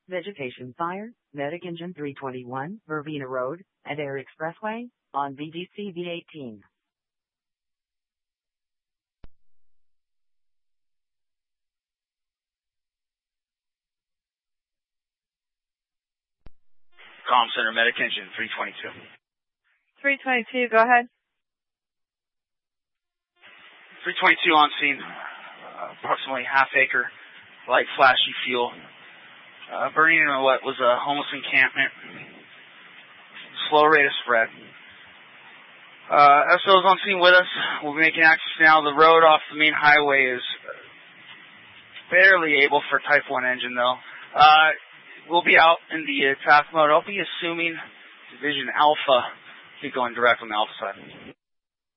Vegetation fire, Medic Engine 321, Verbena Road, Adair Expressway, on VDC V18. Comm Center, Medic Engine 322. 322, go ahead. 322 on scene, approximately half acre, light flashy fuel, burning in what was a homeless encampment, slow rate of spread. SO is on scene with us. We'll be making access now. The road off the main highway is barely able for Type 1 engine though. We'll be out in the task mode. I'll be assuming Division Alpha be going direct on the Alpha side.